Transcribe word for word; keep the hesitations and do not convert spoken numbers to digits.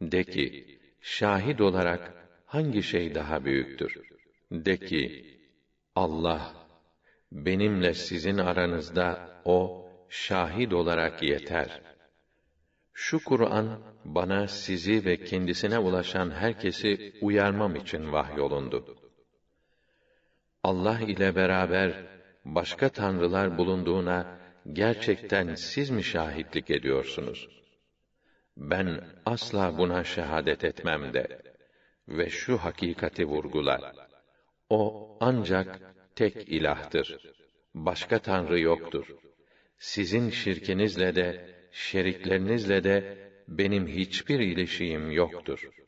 De ki, şahit olarak hangi şey daha büyüktür? De ki, Allah, benimle sizin aranızda o şahit olarak yeter. Şu Kur'an bana sizi ve kendisine ulaşan herkesi uyarmam için vahyolundu. Allah ile beraber başka tanrılar bulunduğuna gerçekten siz mi şahitlik ediyorsunuz? Ben asla buna şehadet etmem de ve şu hakikati vurgula. O ancak tek ilahtır. Başka tanrı yoktur. Sizin şirkinizle de, şeriklerinizle de benim hiçbir ilişiğim yoktur.